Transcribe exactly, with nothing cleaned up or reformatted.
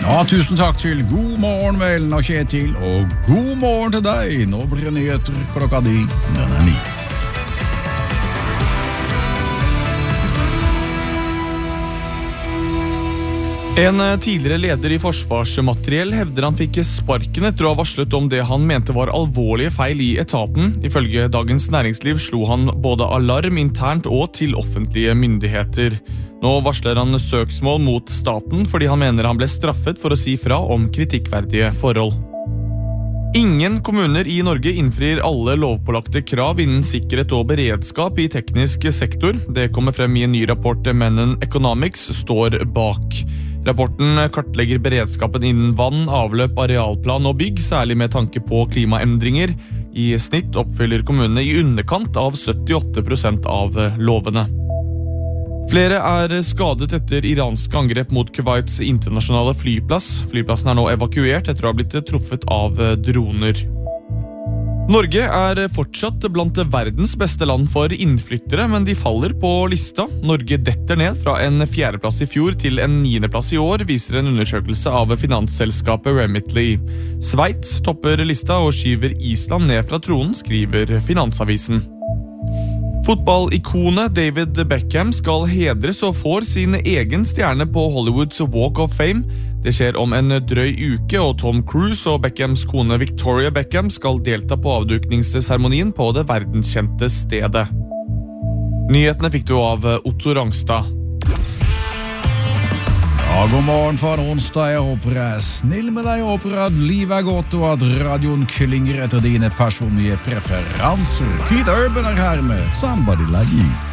Ja, tusen takk til God morgen, Velen og Kjetil, og god morgen til deg. Nå blir det nyheter klokka di, den er ni. En tidligere leder i Forsvarsmateriell hevder han fikk sparken etter å ha varslet om det han mente var alvorlige feil i etaten. Ifølge Dagens Næringsliv slo han både alarm internt og til offentlige myndigheter. Nå varsler han søksmål mot staten fordi han mener han ble straffet for å si fra om kritikkverdige forhold. Ingen kommuner i Norge innfrir alle lovpålagte krav innen sikkerhet og beredskap i teknisk sektor. Det kommer frem i en ny rapport Menon Economics står bak. Rapporten kartlegger beredskapen innen vann, avløp, arealplan og bygg, særlig med tanke på klimaendringer. I snitt oppfyller kommunene i underkant av syttiåtte prosent av lovene. Flere er skadet etter iranske angrep mot Kuwaits internasjonale flyplass. Flyplassen er nå evakuert etter å ha blitt truffet av droner. Norge er fortsatt blant verdens beste land for innflyttere, men de faller på lista. Norge detter ned fra en fjerdeplass i fjor til en niendeplass i år, viser en undersøkelse av finansselskapet Remitly. Sveits topper lista og skyver Island ned fra tronen, skriver Finansavisen. Fotballikonet David Beckham skal hedres og får sin egen stjerne på Hollywoods Walk of Fame. Det skjer om en drøy uke, og Tom Cruise og Beckhams kone Victoria Beckham skal delta på avdukningsseremonien på det verdenskjente stedet. Nyhetene fikk du av Otto Rangstad. Ja, god morgen for en onsdag. Jeg håper jeg er snill med deg, jeg håper at livet er godt, og at radioen klinger etter dine personlige preferanser. Keith Urban er her med Somebody Like You.